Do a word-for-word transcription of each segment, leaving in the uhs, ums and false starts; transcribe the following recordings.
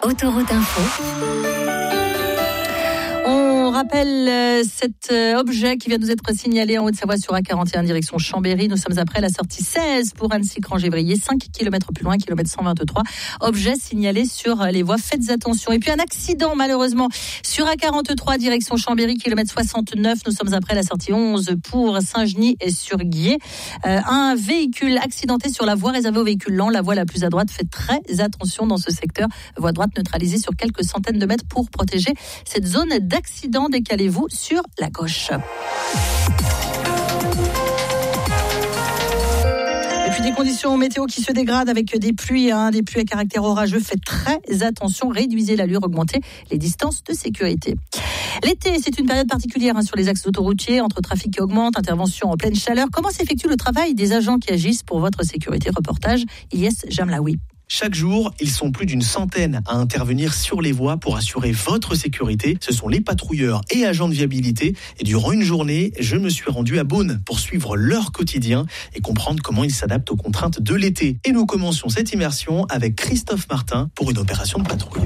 Autoroute Info. On rappelle euh, cet euh, objet qui vient nous être signalé en Haute-Savoie sur A quarante et un direction Chambéry. Nous sommes après la sortie seize pour Annecy-Crangévrier, cinq kilomètres plus loin, kilomètre cent vingt-trois. Objet signalé sur les voies, faites attention. Et puis un accident malheureusement sur A quarante-trois direction Chambéry, kilomètre soixante-neuf. Nous sommes après la sortie onze pour Saint-Genis et sur Guiers. Euh, un véhicule accidenté sur la voie réservée aux véhicules lents, la voie la plus à droite. Faites très attention dans ce secteur. Voie droite neutralisée sur quelques centaines de mètres pour protéger cette zone d'accident. Décalez-vous sur la gauche. Et puis des conditions météo qui se dégradent avec des pluies, hein, des pluies à caractère orageux. Faites très attention, réduisez l'allure, augmentez les distances de sécurité. L'été, c'est une période particulière hein, sur les axes autoroutiers, entre trafic qui augmente, intervention en pleine chaleur. Comment s'effectue le travail des agents qui agissent pour votre sécurité? Reportage Ilyes Jamlaoui. Chaque jour, ils sont plus d'une centaine à intervenir sur les voies pour assurer votre sécurité. Ce sont les patrouilleurs et agents de viabilité. Et durant une journée, je me suis rendu à Beaune pour suivre leur quotidien et comprendre comment ils s'adaptent aux contraintes de l'été. Et nous commencions cette immersion avec Christophe Martin pour une opération de patrouille.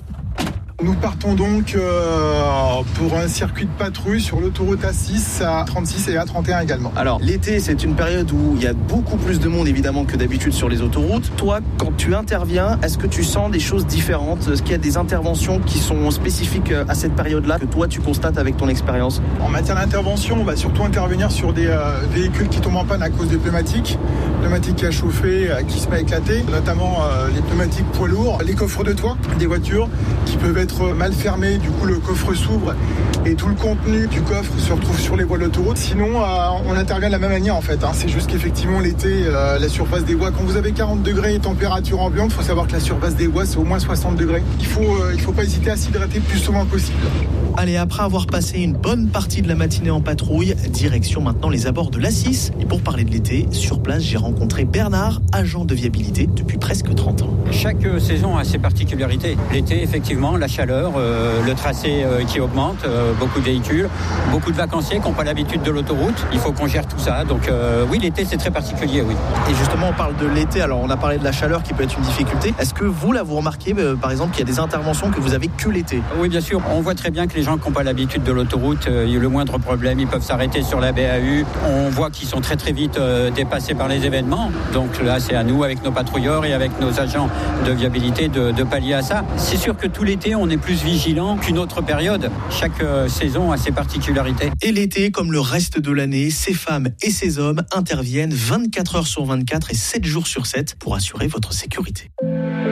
Nous partons donc euh, pour un circuit de patrouille sur l'autoroute A six, A trente-six et A trente et un également. Alors l'été, c'est une période où il y a beaucoup plus de monde évidemment que d'habitude sur les autoroutes. Toi, quand tu interviens, est-ce que tu sens des choses différentes? Est-ce qu'il y a des interventions qui sont spécifiques à cette période-là que toi tu constates avec ton expérience? En matière d'intervention, on va surtout intervenir sur des euh, véhicules qui tombent en panne à cause des pneumatiques. Pneumatique qui a chauffé, euh, qui se met à éclater, notamment euh, les pneumatiques poids lourds, les coffres de toit des voitures qui peuvent être mal fermé, du coup le coffre s'ouvre et tout le contenu du coffre se retrouve sur les voies de l'autoroute. Sinon euh, on intervient de la même manière en fait, hein. C'est juste qu'effectivement l'été euh, la surface des voies, quand vous avez quarante degrés et température ambiante, il faut savoir que la surface des voies c'est au moins soixante degrés. Il faut, euh, il faut pas hésiter à s'hydrater le plus souvent possible. Allez, après avoir passé une bonne partie de la matinée en patrouille, direction maintenant les abords de l'A six. Et pour parler de l'été, sur place j'ai rencontré Bernard, agent de viabilité depuis presque trente ans. Chaque saison a ses particularités. L'été, effectivement, la chaleur, euh, le tracé euh, qui augmente, euh, beaucoup de véhicules, beaucoup de vacanciers qui n'ont pas l'habitude de l'autoroute. Il faut qu'on gère tout ça. Donc euh, oui, l'été, c'est très particulier, oui. Et justement, on parle de l'été. Alors, on a parlé de la chaleur qui peut être une difficulté. Est-ce que vous, là, vous remarquez, euh, par exemple, qu'il y a des interventions que vous avez que l'été? Oui, bien sûr. On voit très bien que les gens qui n'ont pas l'habitude de l'autoroute, euh, il y a le moindre problème, ils peuvent s'arrêter sur la B A U. On voit qu'ils sont très très vite euh, dépassés par les événements. Donc là, c'est à nous, avec nos patrouilleurs et avec nos agents de viabilité, de, de pallier à ça. C'est sûr que tout l'été, on est plus vigilant qu'une autre période. Chaque euh, saison a ses particularités. Et l'été, comme le reste de l'année, ces femmes et ces hommes interviennent vingt-quatre heures sur vingt-quatre et sept jours sur sept pour assurer votre sécurité.